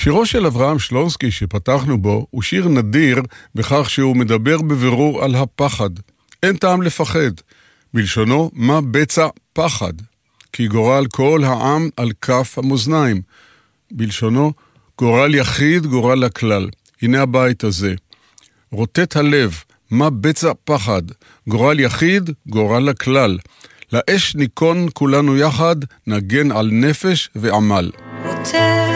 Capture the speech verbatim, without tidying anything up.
שירו של אברהם שלונסקי שפתחנו בו הוא שיר נדיר בכך שהוא מדבר בבירור על הפחד. אין טעם לפחד. בלשונו, מה בצע פחד? כי גורל כל העם על כף המאזניים. בלשונו, גורל יחיד, גורל הכלל. הנה הבית הזה. רוטט הלב, מה בצע פחד? גורל יחיד, גורל הכלל. לאש ניקון כולנו יחד, נגן על נפש ועמל. רוטט